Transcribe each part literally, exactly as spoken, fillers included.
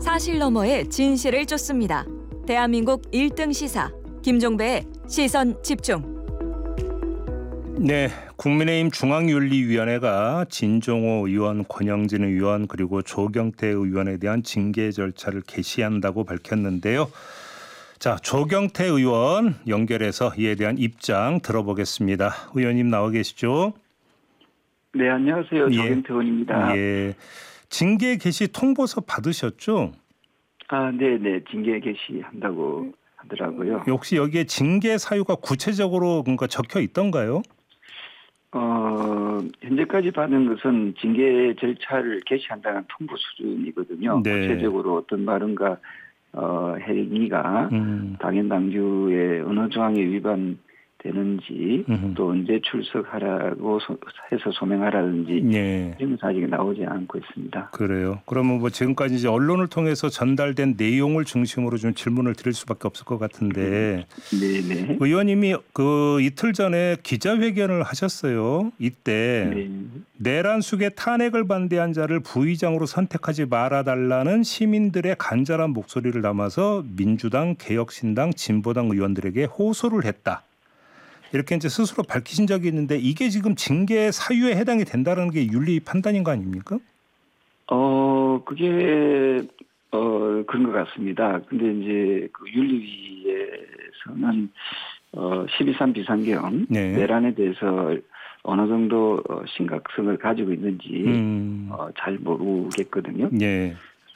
사실 너머의 진실을 쫓습니다. 대한민국 일 등 시사 김종배의 시선 집중. 네, 국민의힘 중앙윤리위원회가 진종호 의원, 권영진 의원 그리고 조경태 의원에 대한 징계 절차를 개시한다고 밝혔는데요. 자, 조경태 의원 연결해서 이에 대한 입장 들어보겠습니다. 의원님 나와 계시죠? 네, 안녕하세요. 예. 조경태 의원입니다. 예, 징계 개시 통보서 받으셨죠? 아, 네, 네, 징계 개시한다고 하더라고요. 혹시 여기에 징계 사유가 구체적으로 뭔가 적혀 있던가요? 어, 현재까지 받은 것은 징계 절차를 개시한다는 통보 수준이거든요. 네. 구체적으로 어떤 발언과 어, 행위가 음. 당연 당규의 어느 조항에 위반되는지 음흠. 또 언제 출석하라고 소, 해서 소명하라든지 예. 이런 것은 아직 나오지 않고 있습니다. 그래요. 그러면 뭐 지금까지 이제 언론을 통해서 전달된 내용을 중심으로 좀 질문을 드릴 수밖에 없을 것 같은데, 네, 네. 의원님이 그 이틀 전에 기자회견을 하셨어요. 이때 네. 내란 숙의 탄핵을 반대한 자를 부의장으로 선택하지 말아달라는 시민들의 간절한 목소리를 담아서 민주당, 개혁신당, 진보당 의원들에게 호소를 했다. 이렇게 이제 스스로 밝히신 적이 있는데 이게 지금 징계 사유에 해당이 된다는 게 윤리 판단인 거 아닙니까? 어, 그게, 어, 그런 것 같습니다. 근데 이제 그 윤리위에서는, 어, 십이 삼 비상계엄, 네. 내란에 대해서 어느 정도 어, 심각성을 가지고 있는지, 음. 어, 잘 모르겠거든요. 예.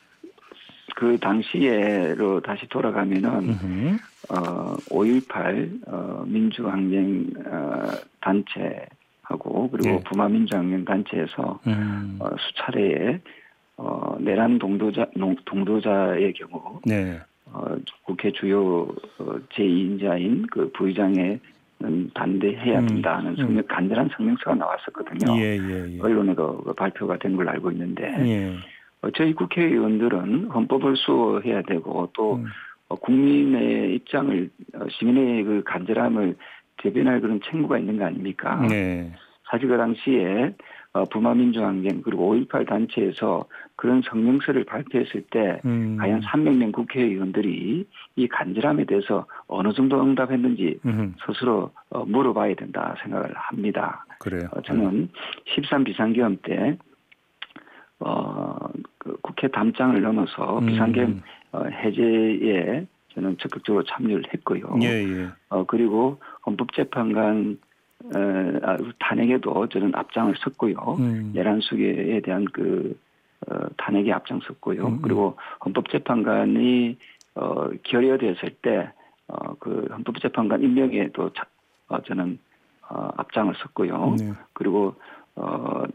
그 당시에로 다시 돌아가면은, 음흠. 어, 오일팔, 어, 민주항쟁, 어, 단체하고, 그리고 네. 부마민주항쟁 단체에서, 음. 어, 수차례에, 어, 내란 동도자, 농- 동도자의 경우, 네. 어, 국회 주요 어, 제이 인자인 그 부의장에는 반대해야 음. 된다는 성명, 간절한 성명서가 나왔었거든요. 예, 예, 예. 언론에도 그 발표가 된 걸 알고 있는데, 예. 어, 저희 국회의원들은 헌법을 수호해야 되고 또 음. 어, 국민의 입장을, 어, 시민의 그 간절함을 대변할 그런 책무가 있는 거 아닙니까? 네. 사실 그 당시에 어, 부마민주항쟁 그리고 오일팔 단체에서 그런 성명서를 발표했을 때 음. 과연 삼백 명 국회의원들이 이 간절함에 대해서 어느 정도 응답했는지 음흠. 스스로 어, 물어봐야 된다 생각을 합니다. 그래요. 어, 저는 십삼 비상계엄 때 어, 그 국회 담장을 넘어서 음. 비상계엄 어, 해제에 저는 적극적으로 참여를 했고요. 예, 예. 어, 그리고 헌법재판관 어, 아, 탄핵에도 저는 앞장을 섰고요. 음. 내란 수계에 대한 그 어, 탄핵에 앞장섰고요. 음, 음. 그리고 헌법재판관이 어, 결여됐을 때 어, 그 헌법재판관 임명에도 자, 어, 저는 어, 앞장을 섰고요. 네. 그리고 어,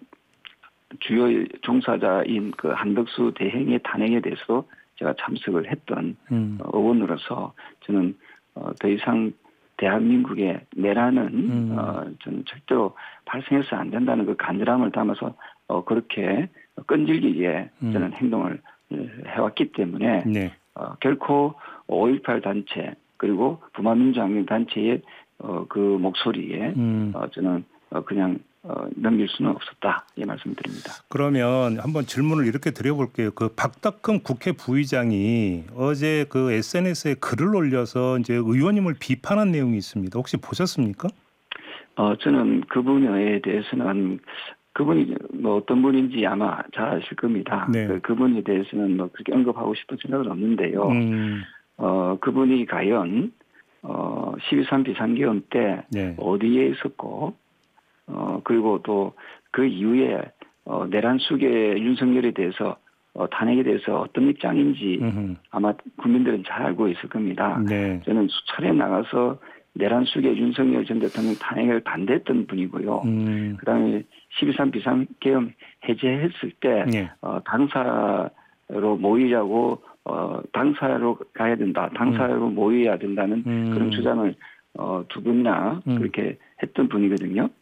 주요 종사자인 그 한덕수 대행의 탄핵에 대해서도 제가 참석을 했던 음. 어, 의원으로서 저는 어, 더 이상 대한민국의 내란은 음. 어, 저는 절대로 발생해서 안 된다는 그 간절함을 담아서 어, 그렇게 끈질기게 음. 저는 행동을 해왔기 때문에 네. 어, 결코 오일팔 단체 그리고 부마민주항쟁 단체의 어, 그 목소리에 음. 어, 저는 어, 그냥 어, 넘길 수는 없었다 이 말씀드립니다. 그러면 한번 질문을 이렇게 드려볼게요. 그 박덕흠 국회 부의장이 어제 그 에스엔에스에 글을 올려서 이제 의원님을 비판한 내용이 있습니다. 혹시 보셨습니까? 어, 저는 그분에 대해서는 그분이 뭐 어떤 분인지 아마 잘 아실 겁니다. 네. 그, 그분에 대해서는 뭐 그렇게 언급하고 싶은 생각은 없는데요. 음. 어, 그분이 과연 어, 십이 삼 비상계엄 때 네. 어디에 있었고 어, 그리고 또 그 이후에 어, 내란 수계 윤석열에 대해서 어, 탄핵에 대해서 어떤 입장인지 음흠. 아마 국민들은 잘 알고 있을 겁니다. 네. 저는 수차례 나가서 내란 수계 윤석열 전 대통령 탄핵을 반대했던 분이고요. 음. 그다음에 십이 삼 비상계엄 해제했을 때 네. 어, 당사로 모이자고 어, 당사로 가야 된다. 당사로 음. 모여야 된다는 음. 그런 주장을 어, 두 분이나 음. 그렇게 했던 분이거든요.